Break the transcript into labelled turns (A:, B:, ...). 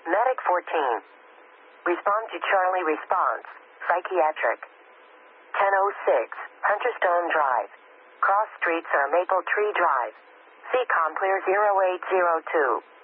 A: Medic 14. Respond to Charlie response. Psychiatric. 10:06. Hunterstone Drive. Cross streets are Maple Tree Drive. CCOM clear 0802.